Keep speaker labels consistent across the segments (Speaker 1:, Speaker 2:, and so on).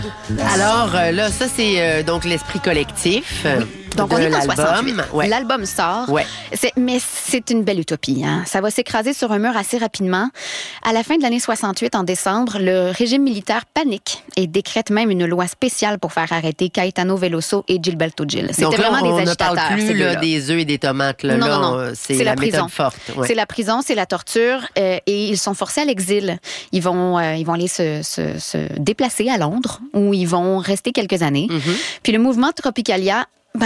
Speaker 1: Alors là, ça c'est donc l'esprit collectif.
Speaker 2: Donc, on est en 68.
Speaker 1: Ouais.
Speaker 2: L'album sort.
Speaker 1: Ouais.
Speaker 2: Mais c'est une belle utopie. Hein? Ça va s'écraser sur un mur assez rapidement. À la fin de l'année 68, en décembre, le régime militaire panique et décrète même une loi spéciale pour faire arrêter Caetano Veloso et Gilberto Gil. C'était
Speaker 1: donc là,
Speaker 2: vraiment des
Speaker 1: on ne
Speaker 2: agitateurs.
Speaker 1: parle plus là, des œufs et des tomates. Là.
Speaker 2: Non.
Speaker 1: C'est la
Speaker 2: prison.
Speaker 1: méthode forte. Ouais.
Speaker 2: C'est la prison, c'est la torture. Et ils sont forcés à l'exil. Ils vont aller se déplacer à Londres, où ils vont rester quelques années. Mm-hmm. Puis le mouvement Tropicalia,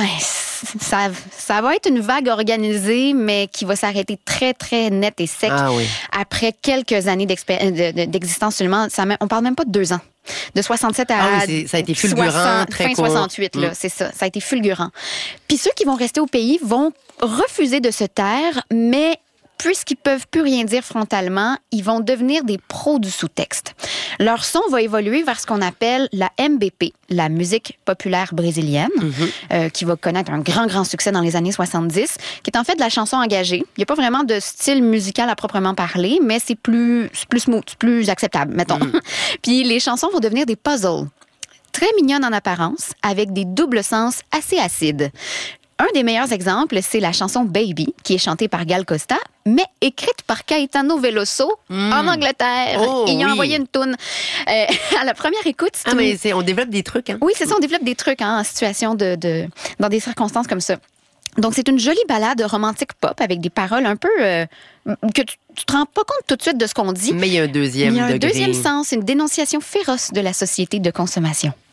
Speaker 2: ça va être une vague organisée, mais qui va s'arrêter très, très net et sec. Après quelques années d'existence seulement. On parle même pas de 2 ans. De 67 à
Speaker 1: ça a été fulgurant, très
Speaker 2: fin
Speaker 1: court.
Speaker 2: 68, là, c'est ça. Ça a été fulgurant. Puis ceux qui vont rester au pays vont refuser de se taire, mais puisqu'ils peuvent plus rien dire frontalement, ils vont devenir des pros du sous-texte. Leur son va évoluer vers ce qu'on appelle la MBP, la musique populaire brésilienne, qui va connaître un grand succès dans les années 70, qui est en fait de la chanson engagée. Il n'y a pas vraiment de style musical à proprement parler, mais c'est plus smooth, plus acceptable, mettons. Puis les chansons vont devenir des puzzles, très mignonnes en apparence, avec des doubles sens assez acides. Un des meilleurs exemples, c'est la chanson Baby, qui est chantée par Gal Costa, mais écrite par Caetano Veloso en Angleterre. Et il a envoyé une toune. À la première écoute,
Speaker 1: on développe des trucs, hein?
Speaker 2: Oui, c'est ça, on développe des trucs en situation dans des circonstances comme ça. Donc, c'est une jolie ballade romantique pop avec des paroles un peu que tu te rends pas compte tout de suite de ce qu'on dit.
Speaker 1: Mais il y a un deuxième degré.
Speaker 2: Il y a un deuxième sens, une dénonciation féroce de la société de consommation.